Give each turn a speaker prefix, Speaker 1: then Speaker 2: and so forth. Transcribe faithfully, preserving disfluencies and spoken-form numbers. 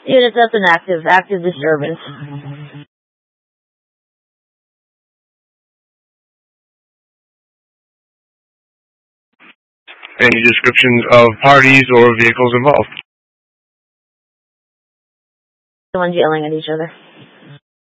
Speaker 1: Unit that's inactive. Active disturbance.
Speaker 2: Any descriptions of parties or vehicles involved?
Speaker 1: Someone's yelling at each other.